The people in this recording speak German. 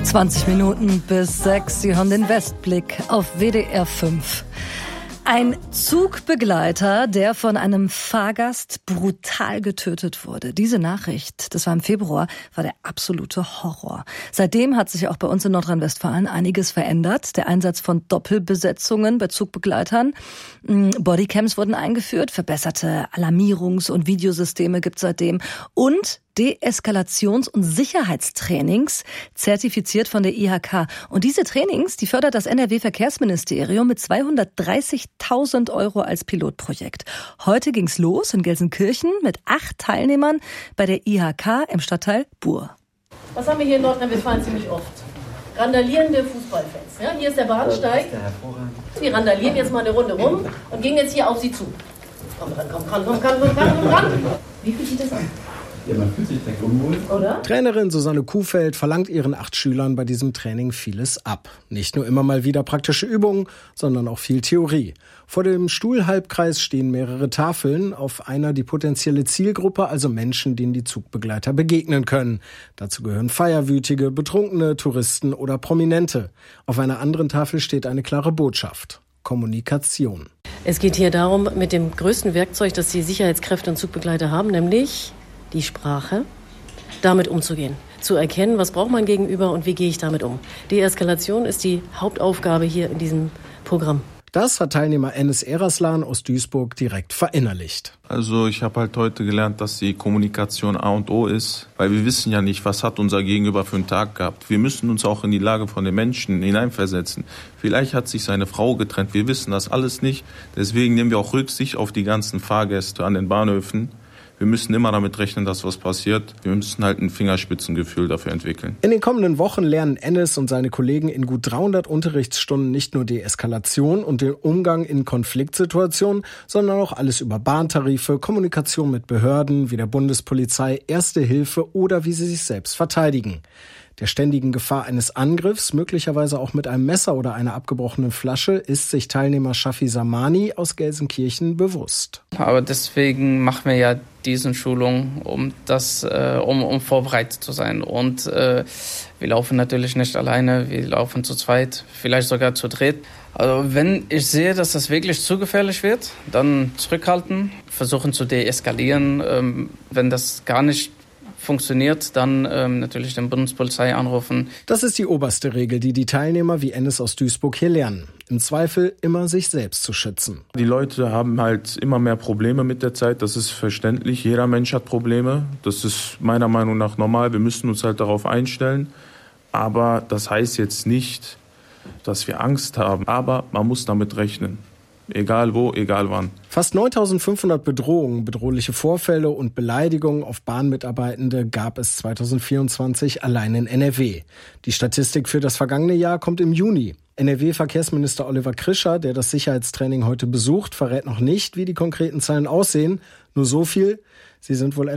20 Minuten bis 6. Sie hören den Westblick auf WDR 5. Ein Zugbegleiter, der von einem Fahrgast brutal getötet wurde. Diese Nachricht, das war im Februar, war der absolute Horror. Seitdem hat sich auch bei uns in Nordrhein-Westfalen einiges verändert. Der Einsatz von Doppelbesetzungen bei Zugbegleitern. Bodycams wurden eingeführt, verbesserte Alarmierungs- und Videosysteme gibt es seitdem. Und Deeskalations- und Sicherheitstrainings, zertifiziert von der IHK. Und diese Trainings, die fördert das NRW-Verkehrsministerium mit 230.000 € als Pilotprojekt. Heute ging's los in Gelsenkirchen mit 8 Teilnehmern bei der IHK im Stadtteil Buhr. Was haben wir hier in Nordrhein-Westfalen ziemlich oft? Randalierende Fußballfans. Ja, hier ist der Bahnsteig. Wir randalieren jetzt mal eine Runde rum und gehen jetzt hier auf sie zu. Komm ran. Wie fühlt sich das an? Ja, man fühlt sich direkt unwohl. Oder? Trainerin Susanne Kuhfeld verlangt ihren 8 Schülern bei diesem Training vieles ab. Nicht nur immer mal wieder praktische Übungen, sondern auch viel Theorie. Vor dem Stuhlhalbkreis stehen mehrere Tafeln, auf einer die potenzielle Zielgruppe, also Menschen, denen die Zugbegleiter begegnen können. Dazu gehören Feierwütige, Betrunkene, Touristen oder Prominente. Auf einer anderen Tafel steht eine klare Botschaft: Kommunikation. Es geht hier darum, mit dem größten Werkzeug, das die Sicherheitskräfte und Zugbegleiter haben, nämlich die Sprache, damit umzugehen. Zu erkennen, was braucht man gegenüber und wie gehe ich damit um. Deeskalation ist die Hauptaufgabe hier in diesem Programm. Das hat Teilnehmer Enes Eraslan aus Duisburg direkt verinnerlicht. Also ich habe halt heute gelernt, dass die Kommunikation A und O ist, weil wir wissen ja nicht, was hat unser Gegenüber für einen Tag gehabt. Wir müssen uns auch in die Lage von den Menschen hineinversetzen. Vielleicht hat sich seine Frau getrennt, wir wissen das alles nicht. Deswegen nehmen wir auch Rücksicht auf die ganzen Fahrgäste an den Bahnhöfen. Wir müssen immer damit rechnen, dass was passiert. Wir müssen halt ein Fingerspitzengefühl dafür entwickeln. In den kommenden Wochen lernen Enes und seine Kollegen in gut 300 Unterrichtsstunden nicht nur Deeskalation und den Umgang in Konfliktsituationen, sondern auch alles über Bahntarife, Kommunikation mit Behörden wie der Bundespolizei, Erste Hilfe oder wie sie sich selbst verteidigen. Der ständigen Gefahr eines Angriffs, möglicherweise auch mit einem Messer oder einer abgebrochenen Flasche, ist sich Teilnehmer Shafi Samani aus Gelsenkirchen bewusst. Aber deswegen machen wir ja diese Schulung, um vorbereitet zu sein. Und wir laufen natürlich nicht alleine, wir laufen zu zweit, vielleicht sogar zu dritt. Also wenn ich sehe, dass das wirklich zu gefährlich wird, dann zurückhalten, versuchen zu deeskalieren. Wenn das gar nicht funktioniert, dann natürlich den Bundespolizei anrufen. Das ist die oberste Regel, die die Teilnehmer wie Enes aus Duisburg hier lernen. Im Zweifel immer sich selbst zu schützen. Die Leute haben halt immer mehr Probleme mit der Zeit, das ist verständlich. Jeder Mensch hat Probleme, das ist meiner Meinung nach normal. Wir müssen uns halt darauf einstellen. Aber das heißt jetzt nicht, dass wir Angst haben. Aber man muss damit rechnen. Egal wo, egal wann. Fast 9.500 Bedrohungen, bedrohliche Vorfälle und Beleidigungen auf Bahnmitarbeitende gab es 2024 allein in NRW. Die Statistik für das vergangene Jahr kommt im Juni. NRW-Verkehrsminister Oliver Krischer, der das Sicherheitstraining heute besucht, verrät noch nicht, wie die konkreten Zahlen aussehen. Nur so viel: Sie sind wohl